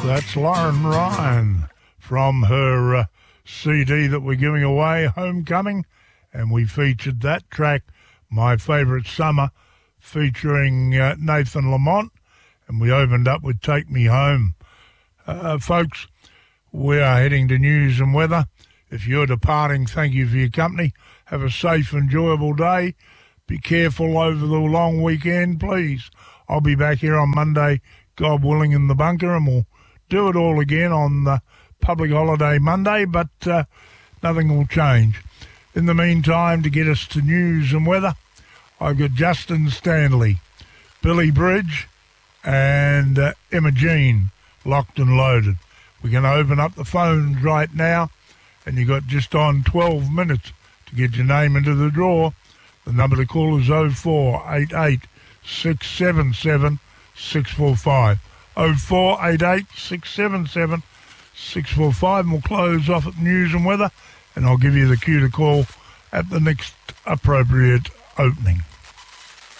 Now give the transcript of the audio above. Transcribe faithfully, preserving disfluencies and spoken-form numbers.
That's Lauren Ryan from her uh, C D that we're giving away, Homecoming, and we featured that track, My Favourite Summer, featuring uh, Nathan Lamont, and we opened up with Take Me Home. Uh, folks, we are heading to news and weather. If you're departing, thank you for your company. Have a safe, enjoyable day. Be careful over the long weekend, please. I'll be back here on Monday, God willing, in the bunker, and we'll do it all again on the public holiday Monday, but uh, nothing will change. In the meantime, to get us to news and weather, I've got Justin Stanley, Billy Bridge, and uh, Emma Jean locked and loaded. We're going to open up the phones right now, and you've got just on twelve minutes to get your name into the draw. The number to call is oh four eight eight, six seven seven, six four five. oh four eight eight, six seven seven, six four five, and we'll close off at news and weather, and I'll give you the cue to call at the next appropriate opening.